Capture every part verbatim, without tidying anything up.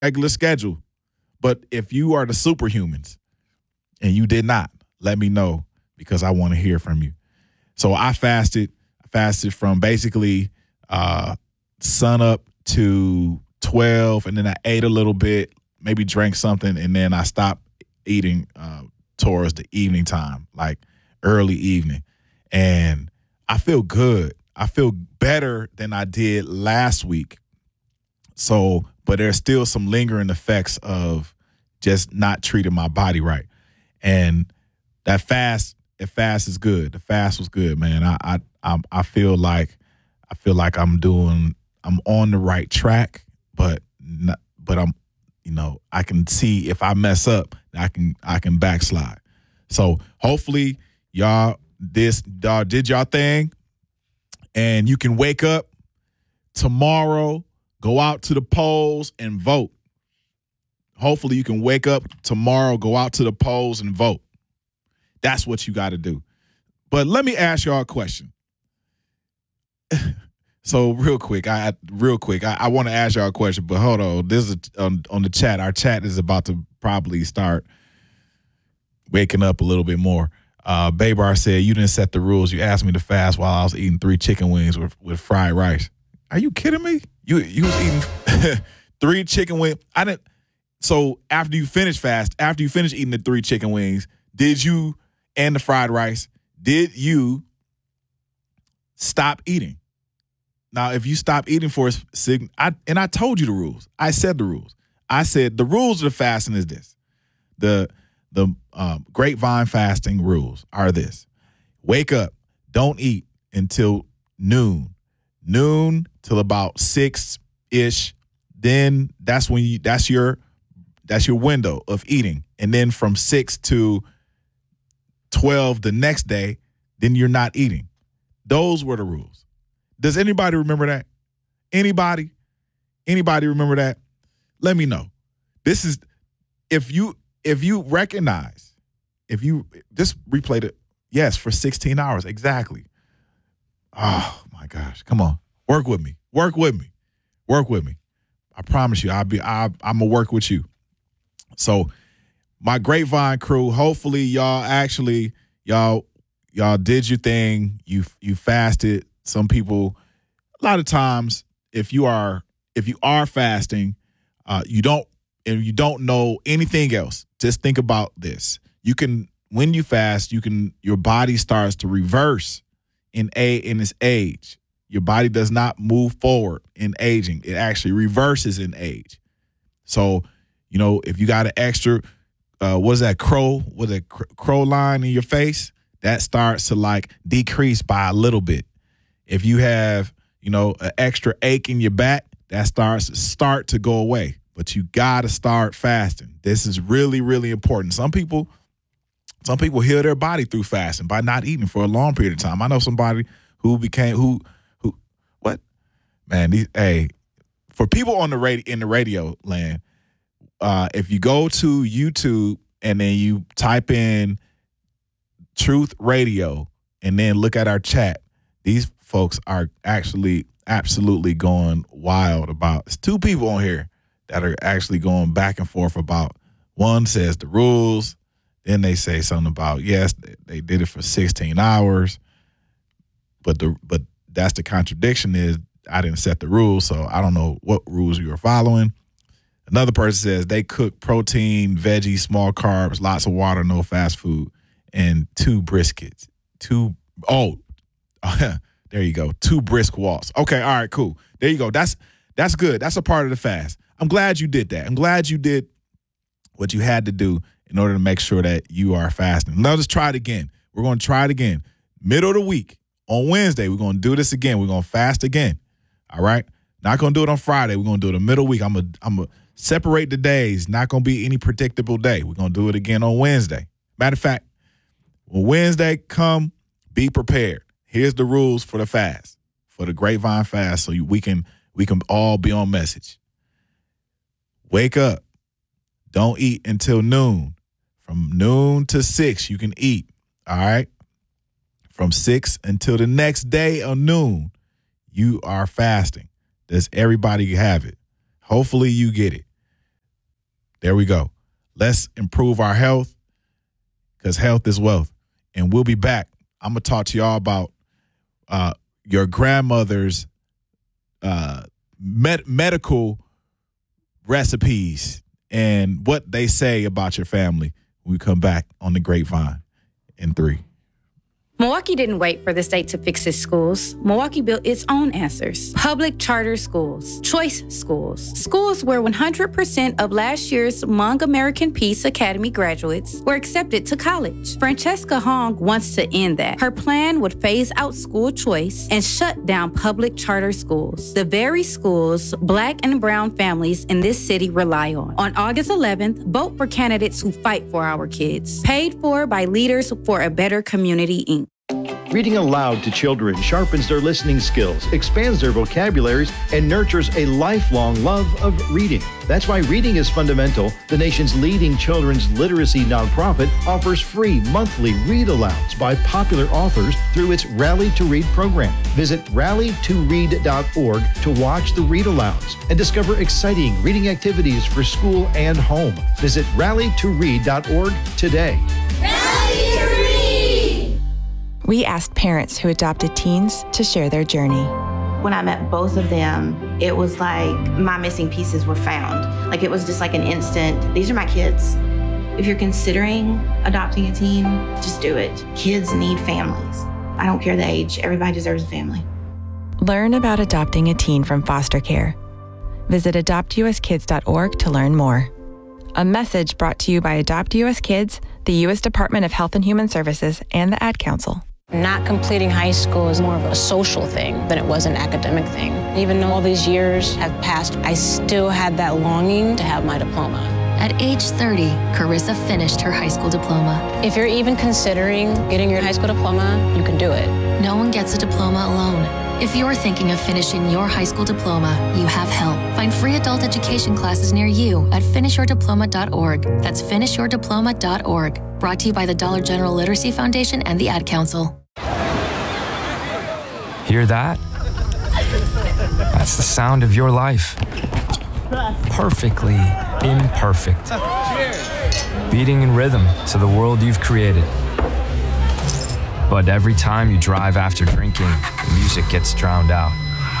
regular schedule. But if you are the superhumans and you did not, let me know because I want to hear from you. So I fasted. I fasted from basically uh, sun up to twelve, and then I ate a little bit, maybe drank something, and then I stopped eating uh, towards the evening time, like early evening. And I feel good. I feel better than I did last week. So, but there's still some lingering effects of just not treating my body right. And that fast, that fast is good. The fast was good, man. I I I, I feel like I feel like I'm doing I'm on the right track, but not, but I'm you know, I can see if I mess up, I can I can backslide. So hopefully y'all this y'all did y'all thing, and you can wake up tomorrow, go out to the polls and vote. Hopefully you can wake up tomorrow, go out to the polls and vote. That's what you got to do. But let me ask y'all a question. So real quick, I real quick, I, I want to ask y'all a question, but hold on. This is a, on, on the chat. Our chat is about to probably start waking up a little bit more. Uh, Baybar said, you didn't set the rules. You asked me to fast while I was eating three chicken wings with, with fried rice. Are you kidding me? You you was eating three chicken wings. I didn't. So after you finish fast, after you finish eating the three chicken wings, did you and the fried rice, did you stop eating? Now, if you stop eating for a sig, I and I told you the rules. I said the rules. I said the rules of the fasting is this. The the um, grapevine fasting rules are this. Wake up. Don't eat until noon. Noon till about six-ish. Then that's when you that's your that's your window of eating. And then from six to twelve the next day, then you're not eating. Those were the rules. Does anybody remember that? Anybody? Anybody remember that? Let me know. This is if you if you recognize, if you just replayed it, yes, for sixteen hours. Exactly. Oh my gosh. Come on. Work with me. Work with me. Work with me. I promise you, I'll be I I'm gonna work with you. So my Grapevine crew, hopefully y'all actually y'all y'all did your thing. You you fasted. Some people, a lot of times, if you are if you are fasting, uh, you don't and you don't know anything else. Just think about this. You can when you fast, you can your body starts to reverse in a in its age. Your body does not move forward in aging. It actually reverses in age. So, you know, if you got an extra, uh, what is that crow? What a crow line in your face? That starts to like decrease by a little bit. If you have, you know, an extra ache in your back, that starts to start to go away. But you got to start fasting. This is really, really important. Some people, some people heal their body through fasting by not eating for a long period of time. I know somebody who became who who what man. These, hey, for people on the radio in the radio land, uh, if you go to YouTube and then you type in Truth Radio and then look at our chat, these folks are actually absolutely going wild about. It's two people on here that are actually going back and forth about. One says the rules, then they say something about yes, they did it for sixteen hours, but the but that's the contradiction is I didn't set the rules, so I don't know what rules you were following. Another person says they cook protein, veggies, small carbs, lots of water, no fast food, and two briskets. Two oh. There you go. Two brisk walks. Okay, all right, cool. There you go. That's that's good. That's a part of the fast. I'm glad you did that. I'm glad you did what you had to do in order to make sure that you are fasting. Now let's try it again. We're going to try it again. Middle of the week, on Wednesday, we're going to do this again. We're going to fast again. All right? Not going to do it on Friday. We're going to do it in the middle of the week. I'm going I'm to separate the days. Not going to be any predictable day. We're going to do it again on Wednesday. Matter of fact, when Wednesday come, be prepared. Here's the rules for the fast, for the Grapevine fast, so you, we can we can all be on message. Wake up. Don't eat until noon. From noon to six, you can eat. All right? From six until the next day of noon, you are fasting. Does everybody have it? Hopefully you get it. There we go. Let's improve our health because health is wealth. And we'll be back. I'm going to talk to y'all about uh, your grandmother's uh, med- medical recipes and what they say about your family when we come back on the Grapevine in three. Milwaukee didn't wait for the state to fix its schools. Milwaukee built its own answers. Public charter schools, choice schools, schools where one hundred percent of last year's Hmong American Peace Academy graduates were accepted to college. Francesca Hong wants to end that. Her plan would phase out school choice and shut down public charter schools, the very schools Black and brown families in this city rely on. On August eleventh, vote for candidates who fight for our kids. Paid for by Leaders for a Better Community, Incorporated. Reading aloud to children sharpens their listening skills, expands their vocabularies, and nurtures a lifelong love of reading. That's why Reading is Fundamental, the nation's leading children's literacy nonprofit, offers free monthly read-alouds by popular authors through its Rally to Read program. Visit rally to read dot org to watch the read-alouds and discover exciting reading activities for school and home. Visit rally to read dot org today. Rally to Read! We asked parents who adopted teens to share their journey. When I met both of them, it was like my missing pieces were found. Like it was just like an instant, these are my kids. If you're considering adopting a teen, just do it. Kids need families. I don't care the age, everybody deserves a family. Learn about adopting a teen from foster care. Visit adopt u s kids dot org to learn more. A message brought to you by Adopt U S Kids, the U S Department of Health and Human Services, and the Ad Council. Not completing high school is more of a social thing than it was an academic thing. Even though all these years have passed, I still had that longing to have my diploma. At age thirty, Carissa finished her high school diploma. If you're even considering getting your high school diploma, you can do it. No one gets a diploma alone. If you're thinking of finishing your high school diploma, you have help. Find free adult education classes near you at finish your diploma dot org. That's finish your diploma dot org. Brought to you by the Dollar General Literacy Foundation and the Ad Council. Hear that? That's the sound of your life. Perfectly imperfect. Beating in rhythm to the world you've created. But every time you drive after drinking, the music gets drowned out.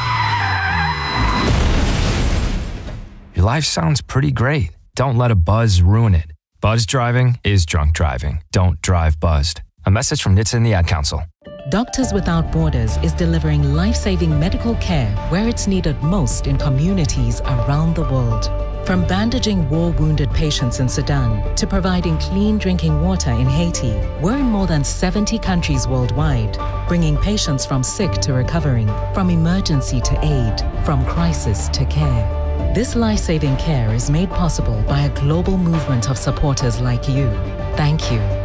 Your life sounds pretty great. Don't let a buzz ruin it. Buzz driving is drunk driving. Don't drive buzzed. A message from N H T S A and the Ad Council. Doctors Without Borders is delivering life-saving medical care where it's needed most in communities around the world. From bandaging war-wounded patients in Sudan to providing clean drinking water in Haiti, we're in more than seventy countries worldwide, bringing patients from sick to recovering, from emergency to aid, from crisis to care. This life-saving care is made possible by a global movement of supporters like you. Thank you.